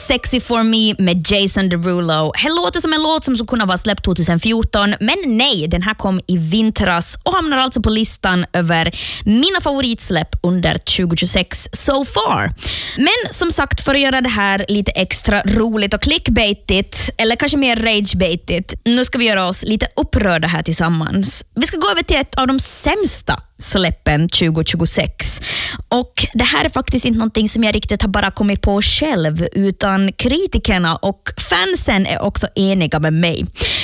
Sexy for me med Jason Derulo. Det låter som en låt som skulle kunna vara släppt 2014, men nej, den här kom i vintras och hamnar alltså på listan över mina favoritsläpp under 2026 so far. Men som sagt, för att göra det här lite extra roligt och clickbaitigt, eller kanske mer ragebaitigt, nu ska vi göra oss lite upprörda här tillsammans. Vi ska gå över till ett av de sämsta släppen 2026. Och det här är faktiskt inte någonting som jag riktigt har bara kommit på själv, utan kritikerna och fansen är också eniga med mig.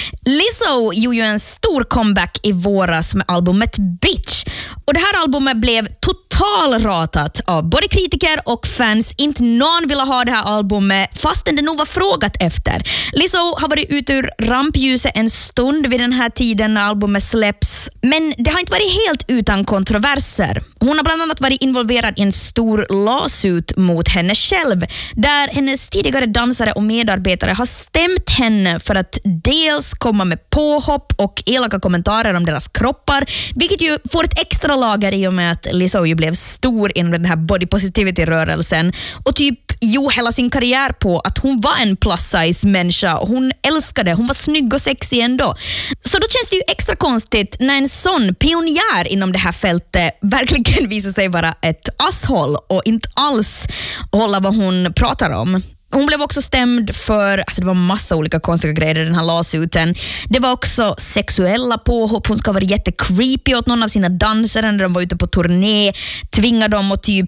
Lizzo gjorde ju en stor comeback i våras med albumet Bitch. Och det här albumet blev totalratat av både kritiker och fans. Inte någon ville ha det här albumet fastän det nog var frågat efter. Lizzo har varit ute ur rampljuset en stund vid den här tiden när albumet släpps. Men det har inte varit helt utan kontroverser. Hon har bland annat varit involverad i en stor lawsuit mot henne själv, där hennes tidigare dansare och medarbetare har stämt henne för att dels komma med påhopp och elaka kommentarer om deras kroppar, vilket ju får ett extra lager i och med att Lizzo ju blev stor inom den här body positivity-rörelsen och typ hela sin karriär på att hon var en plus-size människa och hon älskade, hon var snygg och sexig ändå. Så då känns det ju extra konstigt när en sån pionjär inom det här fältet verkligen visar sig vara ett asshole och inte alls hålla vad hon pratar om. Hon blev också stämd för, alltså det var massa olika konstiga grejer i den här lawsuiten. Det var också sexuella påhopp. Hon ska vara jättecreepy åt någon av sina dansare när de var ute på turné. Tvingade dem att typ,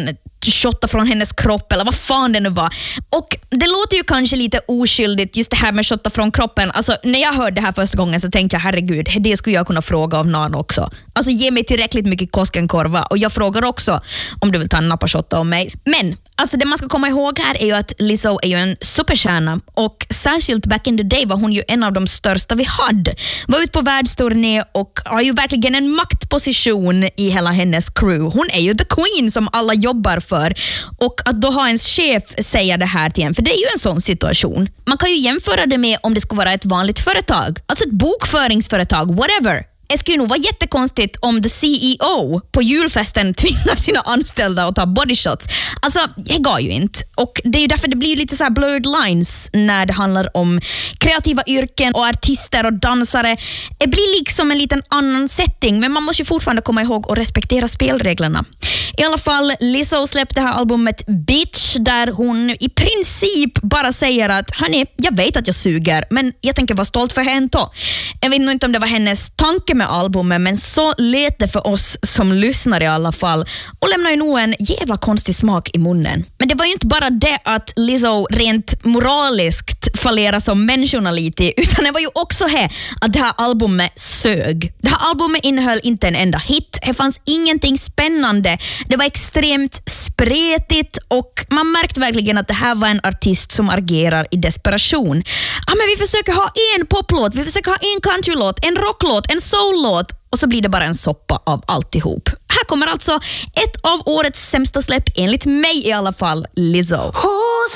shotta från hennes kropp eller vad fan det nu var. Och det låter ju kanske lite oskyldigt just det här med shotta från kroppen. Alltså när jag hörde det här första gången så tänkte jag, herregud, det skulle jag kunna fråga av någon också. Alltså ge mig tillräckligt mycket Koskenkorva och jag frågar också om du vill ta en nappa-shotta om mig. Men alltså det man ska komma ihåg här är ju att Lizzo är ju en superstjärna och särskilt back in the day var hon ju en av de största vi hade. Var ute på världsturné och har ju verkligen en maktposition i hela hennes crew. Hon är ju the queen som alla jobbar för. Och att då ha ens chef säga det här till en, för det är ju en sån situation. Man kan ju jämföra det med om det skulle vara ett vanligt företag. Alltså ett bokföringsföretag, whatever. Det skulle nog vara jättekonstigt om the CEO på julfesten tvingar sina anställda att ta bodyshots. Alltså, det går ju inte. Och det är ju därför det blir lite så här blurred lines när det handlar om kreativa yrken och artister och dansare. Det blir liksom en liten annan setting, men man måste ju fortfarande komma ihåg och respektera spelreglerna. I alla fall, Lizzo släppte det här albumet Bitch, där hon i princip bara säger att hörni, jag vet att jag suger, men jag tänker vara stolt för henne då. Jag vet nog inte om det var hennes tanke med albumet, men så lät det för oss som lyssnar i alla fall och lämnar ju nog en jävla konstig smak i munnen. Men det var ju inte bara det att Lizzo rent moraliskt fallerar som människorna lite, utan det var ju också här att det här albumet sög. Det här albumet innehöll inte en enda hit, det fanns ingenting spännande, det var extremt spretigt och man märkte verkligen att det här var en artist som agerar i desperation. Ja, men vi försöker ha en poplåt, vi försöker ha en countrylåt, en rocklåt, en soullåt och så blir det bara en soppa av alltihop. Här kommer alltså ett av årets sämsta släpp, enligt mig i alla fall, Lizzo. Who's